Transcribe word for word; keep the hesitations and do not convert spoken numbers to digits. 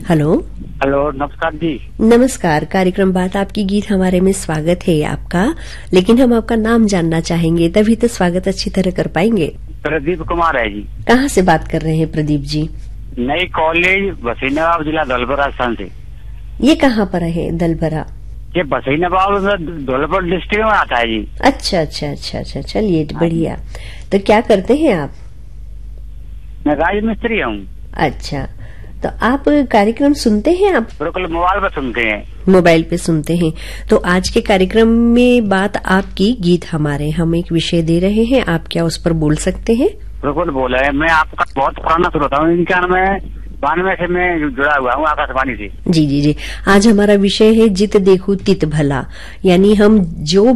Hello hello, नमस्कार जी। नमस्कार। कार्यक्रम बात आपकी गीत हमारे में स्वागत है आपका, लेकिन हम आपका नाम जानना चाहेंगे, तभी तो स्वागत अच्छी तरह कर पाएंगे। प्रदीप कुमार है जी। कहाँ से बात कर रहे हैं प्रदीप जी? नई कॉलेज बसीनाबाद, जिला धौलपुर, राजस्थान से। ये कहाँ पर है दलभरा? ये बसीनाबाद धौलपुर डिस्ट्रिक्ट में आता है जी। अच्छा अच्छा अच्छा अच्छा, चलिए बढ़िया। तो क्या करते हैं आप? मैं राजमिस्त्री हूँ। अच्छा, तो आप कार्यक्रम सुनते हैं? आप बिल्कुल मोबाइल पर सुनते हैं। मोबाइल पे सुनते हैं। तो आज के कार्यक्रम में बात आपकी, गीत हमारे, हम एक विषय दे रहे हैं, आप क्या उस पर बोल सकते हैं? बिल्कुल बोला है। मैं आपका बहुत पुराना श्रोता हूँ, इनका मैं बानवे से मैं जुड़ा हुआ हूँ आकाशवाणी से। जी जी जी। आज हमारा विषय है जित देखूं तित भला, यानी हम जो